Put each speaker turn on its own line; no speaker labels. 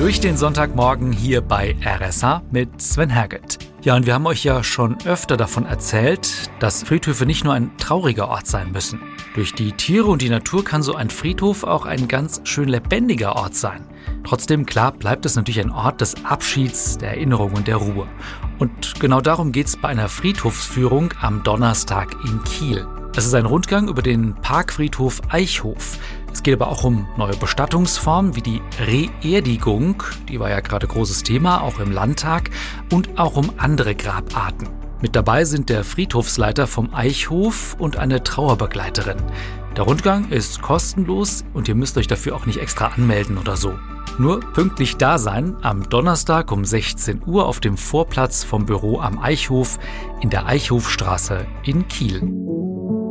durch den Sonntagmorgen hier bei RSH mit Sven Herget. Ja, und wir haben euch ja schon öfter davon erzählt, dass Friedhöfe nicht nur ein trauriger Ort sein müssen. Durch die Tiere und die Natur kann so ein Friedhof auch ein ganz schön lebendiger Ort sein. Trotzdem, klar, bleibt es natürlich ein Ort des Abschieds, der Erinnerung und der Ruhe. Und genau darum geht es bei einer Friedhofsführung am Donnerstag in Kiel. Es ist ein Rundgang über den Parkfriedhof Eichhof. Es geht aber auch um neue Bestattungsformen wie die Reerdigung, die war ja gerade großes Thema, auch im Landtag, und auch um andere Grabarten. Mit dabei sind der Friedhofsleiter vom Eichhof und eine Trauerbegleiterin. Der Rundgang ist kostenlos und ihr müsst euch dafür auch nicht extra anmelden oder so. Nur pünktlich da sein am Donnerstag um 16 Uhr auf dem Vorplatz vom Büro am Eichhof in der Eichhofstraße in Kiel.